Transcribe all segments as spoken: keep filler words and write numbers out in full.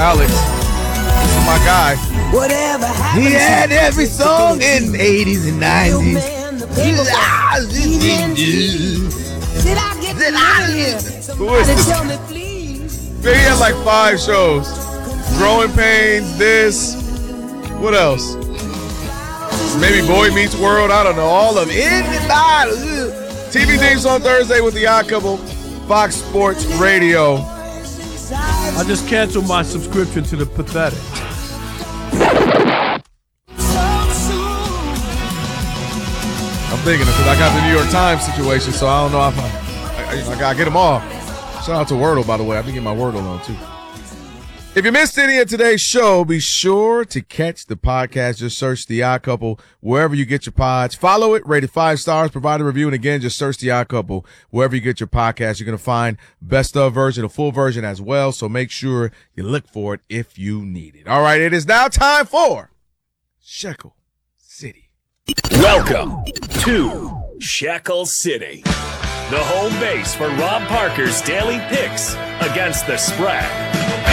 Alex. This is my guy. Whatever happened He had every song in the eighties and nineties. man, the people got Did I get the money here? Who is Somebody this? tell me, please. Man, he had like five shows. Growing Pains, this. What else? Maybe Boy Meets World. I don't know. All of it. T V theme song Thursday with the Odd Couple. Fox Sports Radio. I just canceled my subscription to the Pathetic. I'm thinking because I got the New York Times situation, so I don't know if I, I, I, I gotta get them all. Shout out to Wordle, by the way. I've been getting my Wordle on too. If you missed any of today's show, be sure to catch the podcast. Just search The Odd Couple wherever you get your pods. Follow it, rate it five stars, provide a review, and again, just search The Odd Couple wherever you get your podcast. You're going to find best of version, a full version as well, so make sure you look for it if you need it. All right, it is now time for Shekel City. Welcome to Shekel City, the home base for Rob Parker's daily picks against the spread.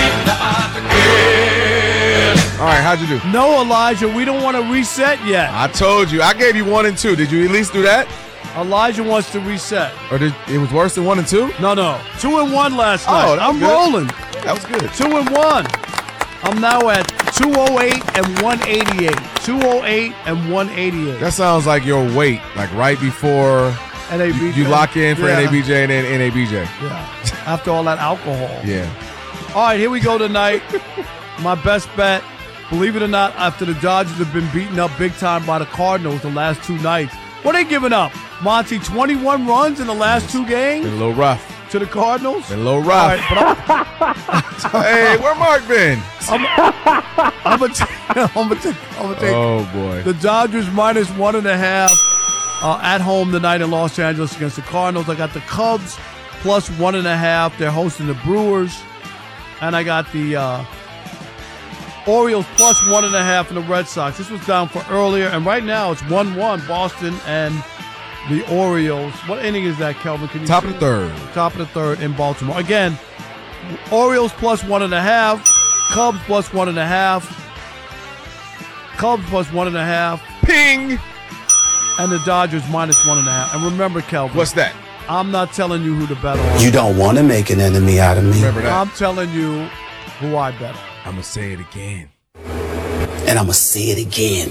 All right, how'd you do? No, Elijah, we don't want to reset yet. I told you. I gave you one and two. Did you at least do that? Elijah wants to reset. Or did it was worse than one and two? No, no. Two and one last Oh, night. that was I'm good. rolling. That was good. Two and one. I'm now at two oh eight and one eighty-eight. two oh eight and one eighty-eight. That sounds like your weight, like right before N A B J. you, you lock in for Yeah. N A B J and then N A B J. Yeah. After all that alcohol. Yeah. All right, here we go tonight. My best bet, believe it or not, after the Dodgers have been beaten up big time by the Cardinals the last two nights. What are they giving up? Monty, twenty-one runs in the last two games Been a little rough. to the Cardinals? Been a little All rough. right, but I'm, Hey, where Mark been? I'm going to I'm gonna take, I'm gonna take Oh, boy. the Dodgers minus one and a half uh, at home tonight in Los Angeles against the Cardinals. I got the Cubs plus one and a half. They're hosting the Brewers. And I got the uh, Orioles plus one and a half in the Red Sox. This was down for earlier, and right now it's one one, Boston and the Orioles. What inning is that, Kelvin? Can you Top see? of the third. Top of the third in Baltimore. Again, Orioles plus one and a half, Cubs plus one and a half, Cubs plus one and a half, Ping. and the Dodgers minus one and a half. And remember, Kelvin, What's that? I'm not telling you who to bet on. You don't want to make an enemy out of me. Remember that. I'm telling you who I bet on. I'm going to say it again. And I'm going to say it again.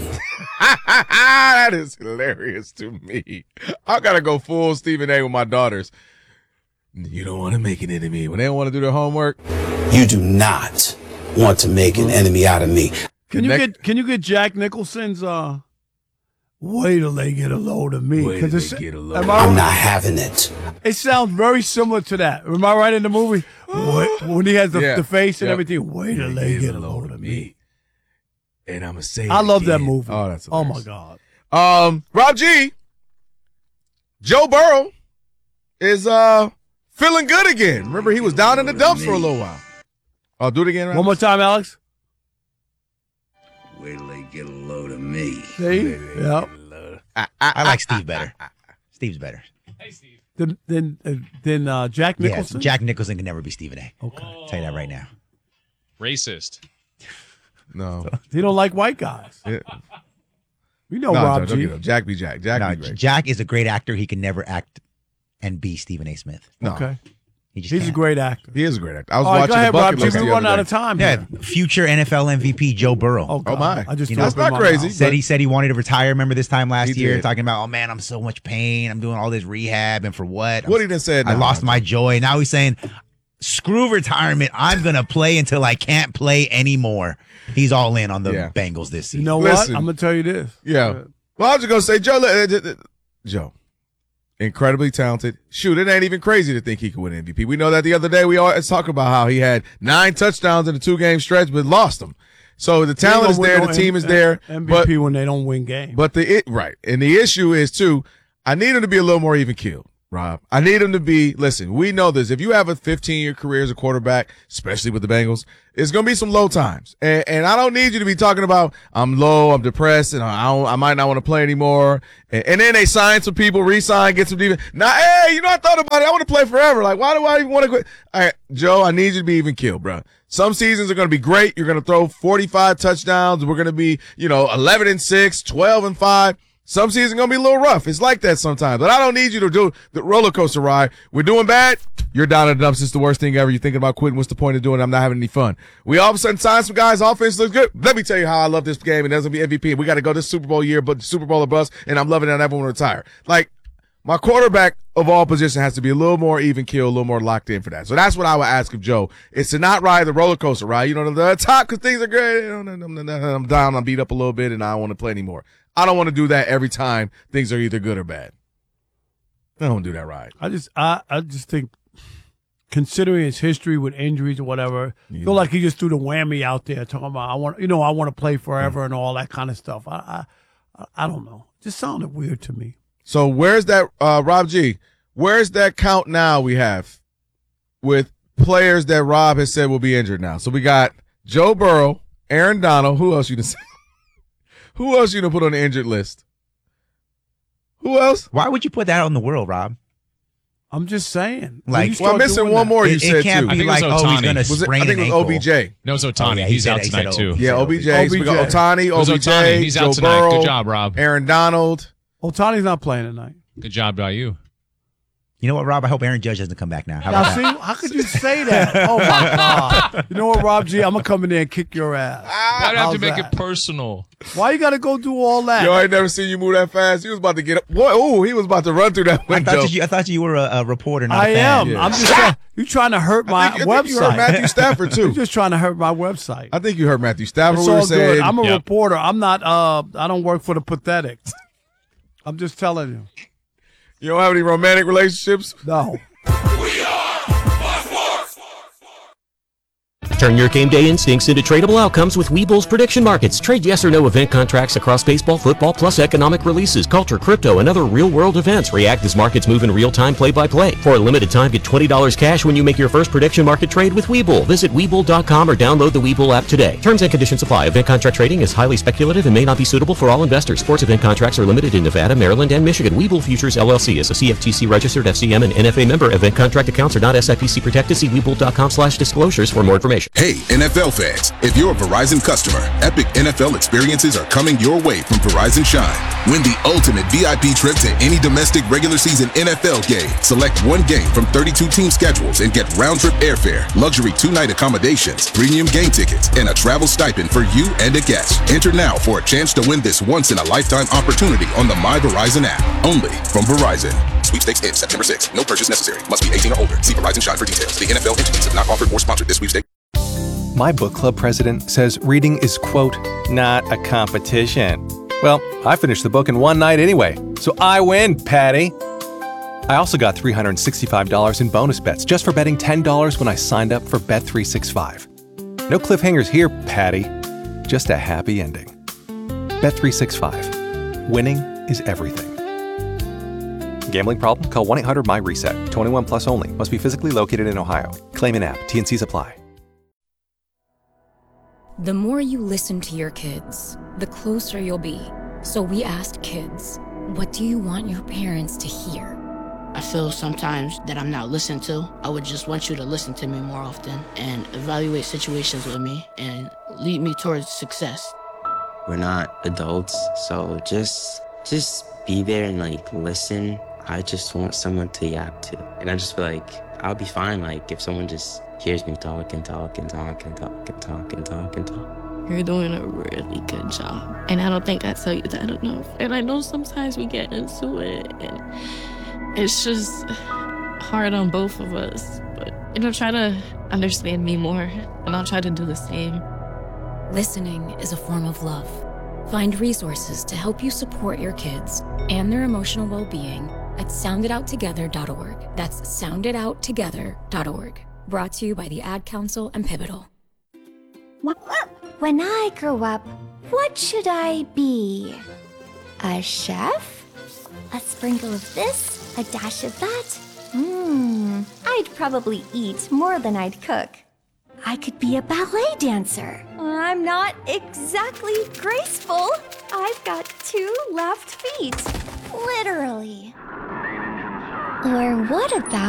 That is hilarious to me. I got to go full Stephen A with my daughters. You don't want to make an enemy. When they don't want to do their homework. You do not want to make an enemy out of me. Can you Connect- get Can you get Jack Nicholson's uh? Wait till they get a load of me. Wait till 'Cause they it's- get a load am of I I'm right? not having it. It sounds very similar to that. Am I right in the movie? Wait, when he has the, Yeah. the face and Yep. everything. Wait till they get a load of me. And I'm going to say it I love that again. movie. Oh, that's Oh my hilarious. God. Um, Rob G, Joe Burrow is uh feeling good again. Remember, he was down in the dumps for a little while. I'll do it again. Right? One more time, Alex. Wait till they get a load of me. See? Yep. I like Steve better. Steve's better. Then then uh, then uh, Jack Yes, Nicholson. Jack Nicholson can never be Stephen A. Okay. I'll tell you that right now. Racist. No. He don't like white guys. Yeah. We know No, Rob no, don't G. get him. Jack be Jack. Jack No, be great. Jack is a great actor. He can never act and be Stephen A. Smith. No. Okay. He just He's a can't. great actor. He is a great actor. I was All right, watching go ahead, the Rob bucket G. list We're the running other out day. of time. Yeah, here. future N F L M V P Joe Burrow. Oh, God. Oh, my. I just You threw know, up in that's not my crazy. mouth. Said he said he wanted to retire. Remember this time last He year, did. talking about, oh man, I'm so much pain. I'm doing all this rehab, and for what? What I'm- he done said I now, lost Roger. my joy. Now he's saying, screw retirement. I'm gonna play until I can't play anymore. He's all in on the Yeah. Bengals this season. You know Listen. what? I'm gonna tell you this. Yeah. Well, I was just going to say, Joe, uh, uh, Joe, incredibly talented. Shoot, it ain't even crazy to think he could win M V P. We know that the other day we always talk about how he had nine touchdowns in a two-game stretch but lost them. So the talent is there, the team is there. M But, V P when they don't win games. but the it, right. And the issue is, too, I need him to be a little more even-keeled. Rob. I need him to be, listen, we know this. If you have a fifteen-year career as a quarterback, especially with the Bengals, it's going to be some low times. And, and I don't need you to be talking about, I'm low, I'm depressed, and I don't, I might not want to play anymore. And, and then they sign some people, re-sign, get some defense. Now, hey, you know, I thought about it. I want to play forever. Like, why do I even want to quit? All right, Joe, I need you to be even killed, bro. Some seasons are going to be great. You're going to throw forty-five touchdowns. We're going to be, you know, eleven and six, twelve and five. Some seasons going to be a little rough. It's like that sometimes. But I don't need you to do the roller coaster ride. We're doing bad. You're down in the dumps. It's the worst thing ever. You're thinking about quitting. What's the point of doing it? I'm not having any fun. We all of a sudden sign some guys. Offense looks good. Let me tell you how I love this game, and there's going to be M V P. We got to go this Super Bowl year, but Super Bowl or bust, and I'm loving it, and everyone retire. Like, my quarterback of all positions has to be a little more even keel, a little more locked in for that. So that's what I would ask of Joe. It's to not ride the roller coaster ride. You know, the top because things are great. I'm down. I'm beat up a little bit, and I don't want to play anymore. I don't want to do that every time things are either good or bad. I don't do that ride. I just, I, I just think, considering his history with injuries or whatever, Yeah. feel like he just threw the whammy out there, talking about I want, you know, I want to play forever yeah. and all that kind of stuff. I, I, I don't know. It just sounded weird to me. So where's that, uh, Rob G? Where's that count now we have with players that Rob has said will be injured now? So we got Joe Burrow, Aaron Donald. Who else you done say? Who else you gonna put on the injured list? Who else? Why would you put that out in the world, Rob? I'm just saying. Like, well, I'm missing one more. You it, said it can't too. be like, oh, he's gonna was it, sprain I think an it was ankle. O B J. No, it's Otani. Oh, yeah, he's said, out he tonight said, too. Yeah, O B J. So we got Otani, it was O B J, Otani. He's Joe out tonight. Burrow, Good job, Rob. Aaron Donald. Otani's not playing tonight. Good job by you. You know what, Rob? I hope Aaron Judge doesn't come back now. How Now, about see, that? how could you say that? Oh, my God. You know what, Rob G? I'm going to come in there and kick your ass. I'd have How's to make that? it personal. Why you got to go do all that? Yo, I ain't never seen you move that fast. He was about to get up. Boy, ooh, he was about to run through that I window. thought you, I thought you were a, a reporter, not I a fan. am. Yeah. I'm just trying, you trying to hurt my I think, I website. think you heard Matthew Stafford, too. You're just trying to hurt my website. I think you heard Matthew Stafford. It's We were all saying, good. I'm a Yep. reporter. I'm not, uh, I don't work for the pathetic. I'm just telling you. you don't have any romantic relationships? No. Turn your game day instincts into tradable outcomes with Webull's prediction markets. Trade yes or no event contracts across baseball, football, plus economic releases, culture, crypto, and other real-world events. React as markets move in real time, play-by-play. For a limited time, get twenty dollars cash when you make your first prediction market trade with Webull. Visit Webull dot com or download the Webull app today. Terms and conditions apply. Event contract trading is highly speculative and may not be suitable for all investors. Sports event contracts are limited in Nevada, Maryland, and Michigan. Webull Futures, L L C is a C F T C-registered F C M and N F A member. Event contract accounts are not S I P C protected. See Webull dot com slash disclosures for more information. Hey, N F L fans, if you're a Verizon customer, epic N F L experiences are coming your way from Verizon Shine. Win the ultimate V I P trip to any domestic regular season N F L game. Select one game from thirty-two team schedules and get round-trip airfare, luxury two-night accommodations, premium game tickets, and a travel stipend for you and a guest. Enter now for a chance to win this once-in-a-lifetime opportunity on the My Verizon app. Only from Verizon. Sweepstakes ends September sixth. No purchase necessary. Must be eighteen or older. See Verizon Shine for details. The N F L entities have not offered or sponsored this sweepstakes. My book club president says reading is, quote, not a competition. Well, I finished the book in one night anyway, so I win, Patty. I also got three hundred sixty-five dollars in bonus bets just for betting ten dollars when I signed up for Bet three sixty-five. No cliffhangers here, Patty. Just a happy ending. Bet three sixty-five. Winning is everything. Gambling problem? Call one eight hundred my reset. twenty-one plus only. Must be physically located in Ohio. Claim in app. T and Cs apply. The more you listen to your kids, the closer you'll be. So we asked kids, what do you want your parents to hear? I feel sometimes that I'm not listened to. I would just want you to listen to me more often and evaluate situations with me and lead me towards success. We're not adults, so just just be there and like listen. I just want someone to yap to. And I just feel like I'll be fine like if someone just hears me talk and talk and talk and talk and talk and talk and talk. You're doing a really good job. And I don't think I tell you that enough. And I know sometimes we get into it and it's just hard on both of us. But, you know, try to understand me more and I'll try to do the same. Listening is a form of love. Find resources to help you support your kids and their emotional well-being at sound it out together dot org. That's sound it out together dot org. Brought to you by the Ad Council and Pivotal. When I grow up, what should I be? A chef? A sprinkle of this, a dash of that. Mmm, I'd probably eat more than I'd cook. I could be a ballet dancer. I'm not exactly graceful. I've got two left feet. Literally. Or what about